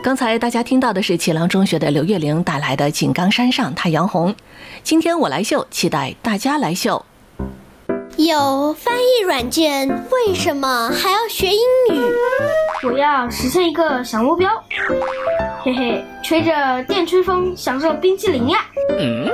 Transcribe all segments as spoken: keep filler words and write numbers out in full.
刚才大家听到的是启朗中学的刘月玲带来的《井冈山上太阳红》。今天我来秀，期待大家来秀。 有翻译软件，为什么还要学英语？ 我要实现一个小目标，嘿嘿，吹着电吹风，享受冰淇淋呀！嗯。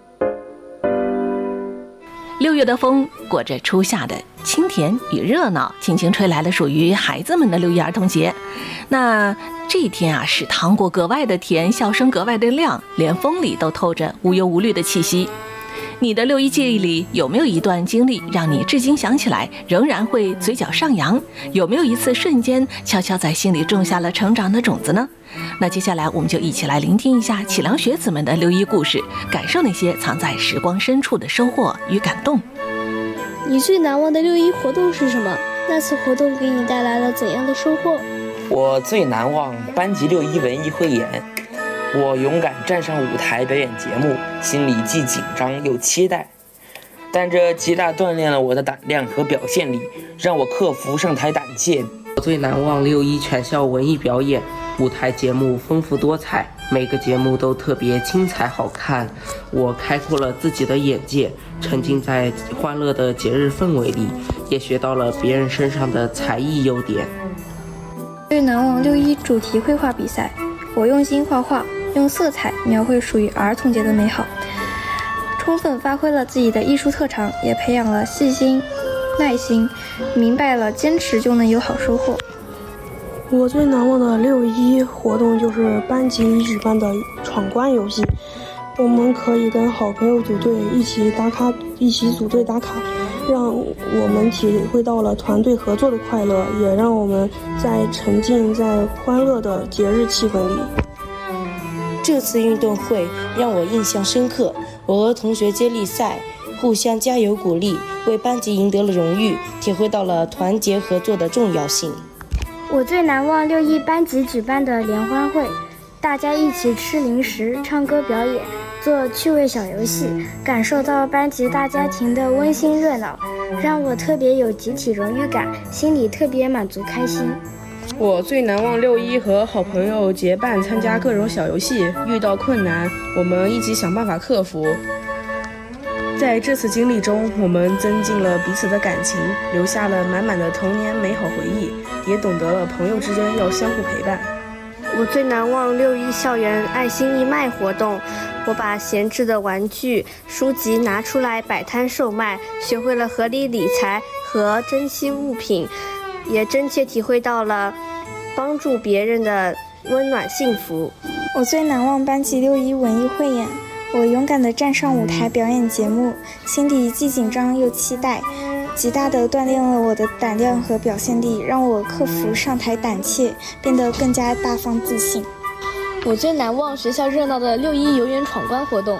六月的风裹着初夏的清甜与热闹，轻轻吹来了属于孩子们的六一儿童节。那这一天啊，是糖果格外的甜，笑声格外的亮，连风里都透着无忧无虑的气息。你的六一记忆里有没有一段经历让你至今想起来仍然会嘴角上扬？有没有一次瞬间悄悄在心里种下了成长的种子呢？那接下来我们就一起来聆听一下启朗学子们的六一故事，感受那些藏在时光深处的收获与感动。 你最难忘的六一活动是什么？那次活动给你带来了怎样的收获？ 我最难忘班级六一文艺汇演，我勇敢站上舞台表演节目，心里既紧张又期待，但这极大锻炼了我的胆量和表现力，让我克服上台胆怯。 我最难忘六一全校文艺表演，舞台节目丰富多彩，每个节目都特别精彩好看，我开阔了自己的眼界，沉浸在欢乐的节日氛围里，也学到了别人身上的才艺优点。 最难忘六一主题绘画比赛，我用心画画，用色彩描绘属于儿童节的美好，充分发挥了自己的艺术特长，也培养了细心、耐心，明白了坚持就能有好收获。 我最难忘的六一活动就是班级里举办的闯关游戏，我们可以跟好朋友组队一起打卡，一起组队打卡，让我们体会到了团队合作的快乐，也让我们在沉浸在欢乐的节日气氛里。 这次运动会让我印象深刻，我和同学接力赛，互相加油鼓励，为班级赢得了荣誉，体会到了团结合作的重要性。 我最难忘六一班级举办的联欢会，大家一起吃零食、唱歌表演、做趣味小游戏，感受到班级大家庭的温馨热闹，让我特别有集体荣誉感，心里特别满足开心。 我最难忘六一和好朋友结伴参加各种小游戏，遇到困难我们一起想办法克服。在这次经历中，我们增进了彼此的感情，留下了满满的童年美好回忆，也懂得了朋友之间要相互陪伴。 我最难忘六一校园爱心义卖活动，我把闲置的玩具、书籍拿出来摆摊售卖，学会了合理理财和珍惜物品，也真切体会到了帮助别人的温暖幸福。 我最难忘班级六一文艺汇演，我勇敢地站上舞台表演节目，心里既紧张又期待，极大地锻炼了我的胆量和表现力，让我克服上台胆怯，变得更加大方自信。 我最难忘学校热闹的六一游园闯关活动，